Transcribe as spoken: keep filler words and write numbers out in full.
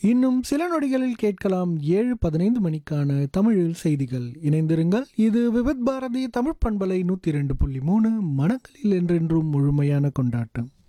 இன்னும் சில நொடிகளில் கேட்கலாம் ஏழு பதினைந்து மணிக்கான தமிழில் செய்திகள். இணைந்திருங்கள். இது விவித் பாரதி தமிழ் பண்பலை நூற்றி இரண்டு புள்ளி மூணு, மனங்களில் என்றென்றும் முழுமையான கொண்டாட்டம்.